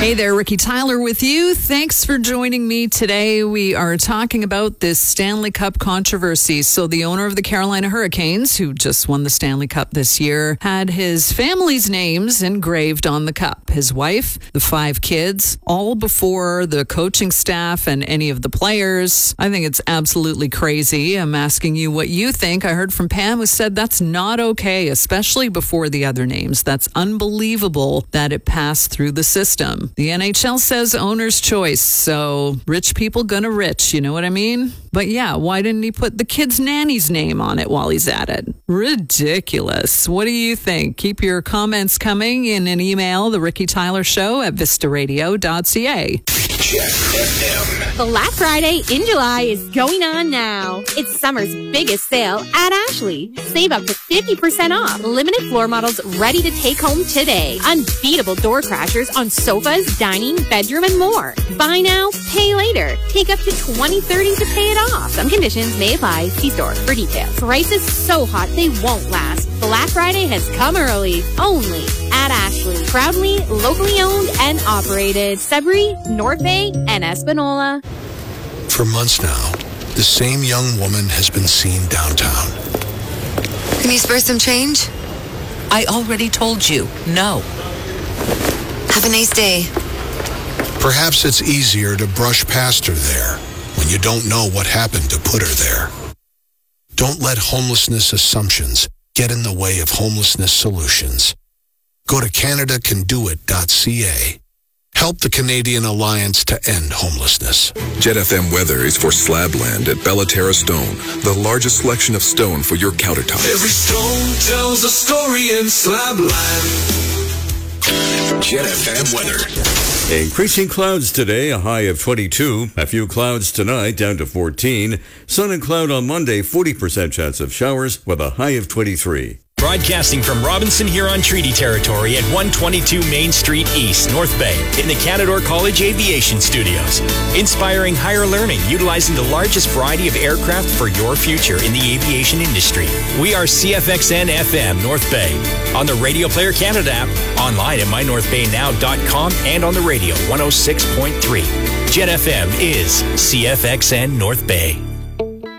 Hey there, Ricky Tyler with you. Thanks for joining me today. We are talking about this Stanley Cup controversy. So the owner of the Carolina Hurricanes, who just won the Stanley Cup this year, had his family's names engraved on the cup. His wife, the 5 kids, all before the coaching staff and any of the players. I think it's absolutely crazy. I'm asking you what you think. I heard from Pam, who said that's not okay, especially before the other names. That's unbelievable that it passed through the system. The NHL says owner's choice, so rich people gonna rich, you know what I mean? But yeah, why didn't he put the kid's nanny's name on it while he's at it? Ridiculous. What do you think? Keep your comments coming in an email, The Ricky Tyler Show at vistaradio.ca. Black Friday in July is going on now. It's summer's biggest sale at Ashley. Save up to 50% off. Limited floor models ready to take home today. Unbeatable door crashers on sofas, dining, bedroom, and more. Buy now, pay later. Take up to 20/30 to pay it off. Some conditions may apply. See store for details. Prices so hot they won't last. Black Friday has come early. Only at Ashley. Proudly, locally owned and operated. Sudbury, North Bay, and Espanola. For months now, the same young woman has been seen downtown. Can you spare some change? I already told you, no. Have a nice day. Perhaps it's easier to brush past her there when you don't know what happened to put her there. Don't let homelessness assumptions get in the way of homelessness solutions. Go to CanadaCanDoIt.ca. Help the Canadian Alliance to end homelessness. Jet FM weather is for Slabland at Bellaterra Stone, the largest selection of stone for your countertops. Every stone tells a story in Slabland. Jet FM weather. Increasing clouds today, a high of 22. A few clouds tonight, down to 14. Sun and cloud on Monday, 40% chance of showers with a high of 23. Broadcasting from Robinson Huron Treaty Territory at 122 Main Street East, North Bay, in the Canadore College Aviation Studios. Inspiring higher learning, utilizing the largest variety of aircraft for your future in the aviation industry. We are CFXN FM North Bay, on the Radio Player Canada app, online at mynorthbaynow.com, and on the radio 106.3. Jet FM is CFXN North Bay.